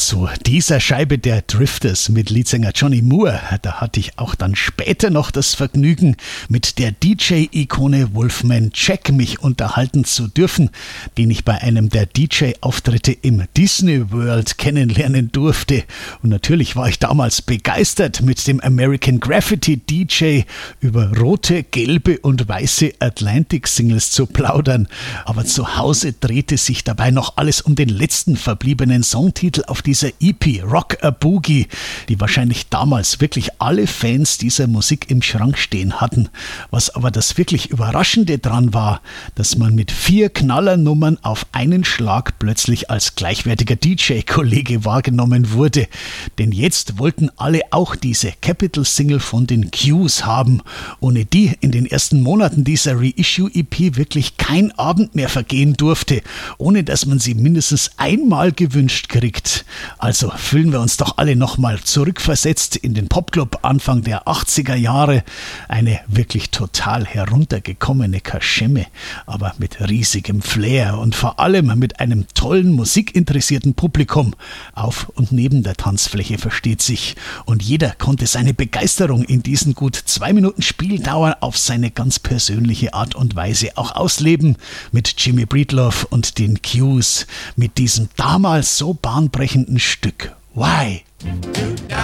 Zu dieser Scheibe der Drifters mit Leadsänger Johnny Moore, da hatte ich auch dann später noch das Vergnügen, mit der DJ-Ikone Wolfman Jack mich unterhalten zu dürfen, den ich bei einem der DJ-Auftritte im Disney World kennenlernen durfte. Und natürlich war ich damals begeistert, mit dem American Graffiti DJ über rote, gelbe und weiße Atlantic-Singles zu plaudern. Aber zu Hause drehte sich dabei noch alles um den letzten verbliebenen Songtitel auf dieser EP, Rock a Boogie, die wahrscheinlich damals wirklich alle Fans dieser Musik im Schrank stehen hatten. Was aber das wirklich Überraschende dran war, dass man mit 4 Knallernummern auf einen Schlag plötzlich als gleichwertiger DJ-Kollege wahrgenommen wurde. Denn jetzt wollten alle auch diese Capital-Single von den Q's haben, ohne die in den ersten Monaten dieser Reissue-EP wirklich kein Abend mehr vergehen durfte, ohne dass man sie mindestens einmal gewünscht kriegt. Also fühlen wir uns doch alle nochmal zurückversetzt in den Popclub Anfang der 80er Jahre. Eine wirklich total heruntergekommene Kaschemme, aber mit riesigem Flair und vor allem mit einem tollen musikinteressierten Publikum. Auf und neben der Tanzfläche, versteht sich. Und jeder konnte seine Begeisterung in diesen gut 2 Minuten Spieldauer auf seine ganz persönliche Art und Weise auch ausleben. Mit Jimmy Breedlove und den Q's. Mit diesem damals so bahnbrechenden Stück. Why?